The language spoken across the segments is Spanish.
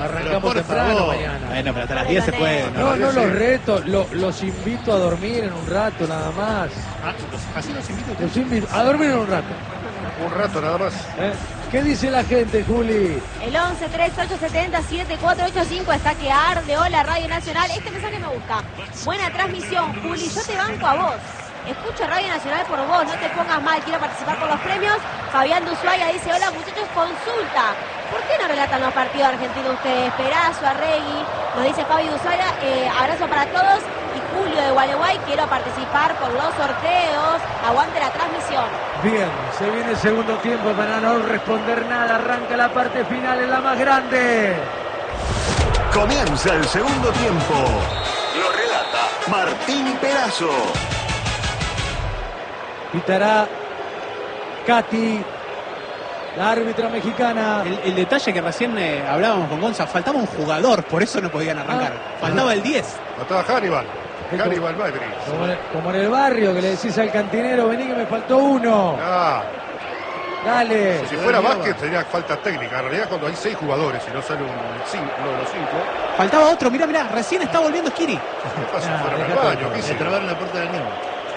Arrancamos temprano mañana. Bueno, pero hasta las 10 se puede. No los reto, los invito a dormir en un rato nada más. ¿Así los invito? Los invito a dormir en un rato. Un rato nada más. ¿Qué dice la gente, Juli? El 11 3870 7485 está que arde. Hola, Radio Nacional. Este mensaje me gusta. Buena transmisión, Juli. Yo te banco a vos. Escucho Radio Nacional por vos. No te pongas mal. Quiero participar por los premios. Fabián de Ushuaia dice: hola, muchachos, consulta. ¿Por qué no relatan los partidos argentinos ustedes? Perazo, Arregui. Nos dice Fabi de Ushuaia. Abrazo para todos. Y Julio de Gualeguay, quiero participar por los sorteos. Aguante la transmisión. Bien, se viene el segundo tiempo para no responder nada. Arranca la parte final en la más grande. Comienza el segundo tiempo. Lo relata Martín Perazo. Pitará Katy, la árbitra mexicana. El detalle que recién hablábamos con Gonza, faltaba un jugador, por eso no podían arrancar. Faltaba el 10. Faltaba Hannibal. Hannibal Madrid. Como en el barrio que le decís al cantinero: vení que me faltó uno. Dale. Si fuera básquet sería falta técnica. En realidad cuando hay 6 jugadores y no sale uno de los 5. Faltaba otro, mirá, recién está volviendo Skiri. ¿Qué pasa? Fueron al baño. Se trabaron la puerta del niño.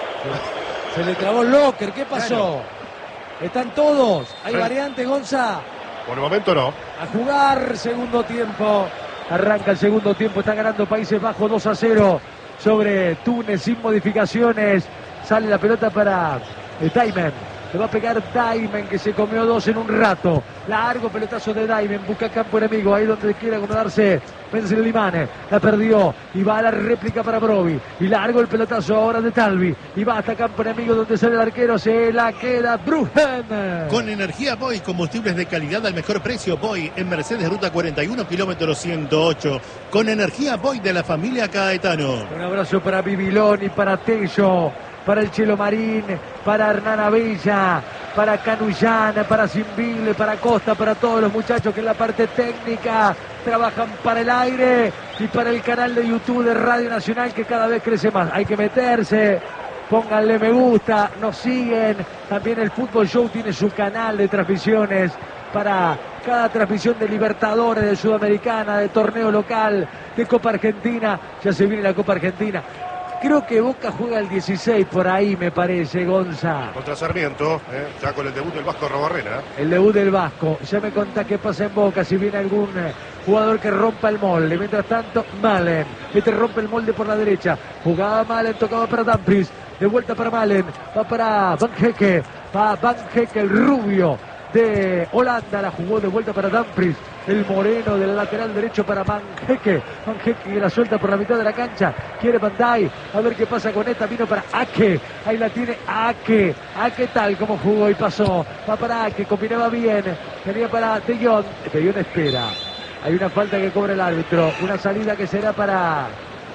Se le trabó el locker. ¿Qué pasó? ¿Están todos? ¿Hay variantes, Gonza? Por el momento no. A jugar segundo tiempo. Arranca el segundo tiempo. Está ganando Países Bajos 2-0 sobre Túnez sin modificaciones. Sale la pelota para Diamond. Le va a pegar Diamond, que se comió 2 en un rato. Largo pelotazo de Diamond. Busca campo enemigo. Ahí donde quiere acomodarse Limane. La perdió. Y va a la réplica para Brovi. Y largo el pelotazo ahora de Talvi. Y va hasta campo enemigo donde sale el arquero. Se la queda Brujen. Con Energía Boy, combustibles de calidad al mejor precio. Boy en Mercedes, ruta 41, kilómetro 108. Con Energía Boy de la familia Caetano. Un abrazo para Bibiloni, para Tello, para el Chelo Marín, para Hernán Abella, para Canullana, para Simbile, para Costa, para todos los muchachos que en la parte técnica trabajan para el aire y para el canal de YouTube de Radio Nacional, que cada vez crece más. Hay que meterse, pónganle me gusta, nos siguen. También el Fútbol Show tiene su canal de transmisiones para cada transmisión de Libertadores, de Sudamericana, de torneo local, de Copa Argentina. Ya se viene la Copa Argentina. Creo que Boca juega el 16 por ahí, me parece, Gonza. Contra Sarmiento, ya con el debut del Vasco Robarrena. El debut del Vasco. Ya me contá qué pasa en Boca, si viene algún jugador que rompa el molde. Mientras tanto, Malen. Este rompe el molde por la derecha. Jugaba Malen, tocaba para Dumfries. De vuelta para Malen. Va para Van Hecke. Va Van Hecke, el rubio de Holanda. La jugó de vuelta para Dumfries. El moreno del lateral derecho para Van Hecke. Van Hecke que la suelta por la mitad de la cancha. Quiere Van Dijk. A ver qué pasa con esta. Vino para Ake. Ahí la tiene Ake. Ake tal como jugó y pasó. Va para Ake. Combinaba bien. Tenía para De Jong. De Jong espera. Hay una falta que cobra el árbitro. Una salida que será para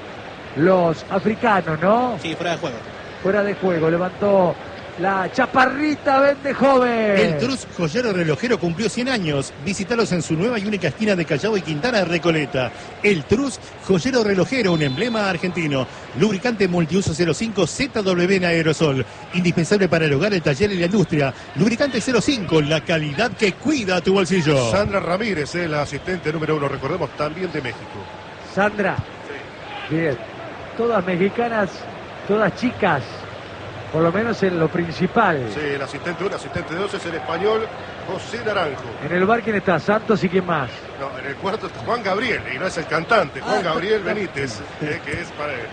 los africanos, ¿no? Sí, fuera de juego. Fuera de juego. Levantó la chaparrita Vende Joven. El Trus Joyero Relojero cumplió 100 años. Visítalos en su nueva y única esquina de Callao y Quintana de Recoleta. El Trus Joyero Relojero, un emblema argentino. Lubricante multiuso 05 ZW en aerosol. Indispensable para el hogar, el taller y la industria. Lubricante 05, la calidad que cuida tu bolsillo. Sandra Ramírez, la asistente número 1, recordemos, también de México. Sandra. Sí. Bien. Todas mexicanas, todas chicas. Por lo menos en lo principal. Sí, el asistente 1, asistente 2 es el español José Naranjo. En el bar, ¿quién está? ¿Santos y quién más? No, en el cuarto está Juan Gabriel, y no es el cantante, Juan Gabriel Benítez, que es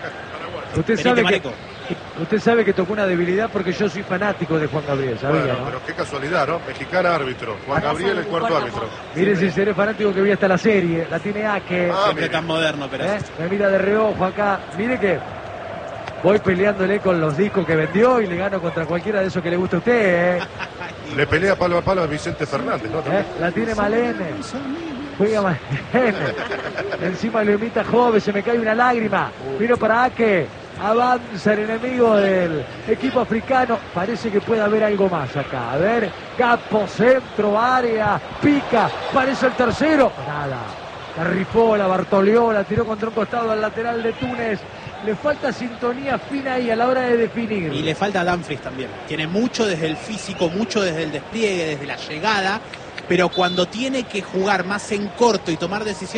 paraguayo. Usted sabe que tocó una debilidad porque yo soy fanático de Juan Gabriel, ¿sabía? Bueno, ¿no? Pero qué casualidad, ¿no? Mexicana árbitro, Juan Gabriel el cuarto árbitro. Mire si seré fanático que vi hasta la serie, la tiene Ake. Siempre tan moderno, pero... Me mira de reojo acá, mire que... Voy peleándole con los discos que vendió y le gano contra cualquiera de esos que le gusta a usted, Le pelea palo a palo a Vicente Fernández, ¿no? La tiene Malene. Juega Malene. Encima lo imita Jove, se me cae una lágrima. Miro para Ake. Avanza el enemigo del equipo africano. Parece que puede haber algo más acá. A ver, Capo, centro, área, pica. Parece el tercero. Nada. La rifó, la bartoleó, la tiró contra un costado al lateral de Túnez. Le falta sintonía fina ahí a la hora de definir. Y le falta a Dumfries también. Tiene mucho desde el físico, mucho desde el despliegue, desde la llegada. Pero cuando tiene que jugar más en corto y tomar decisiones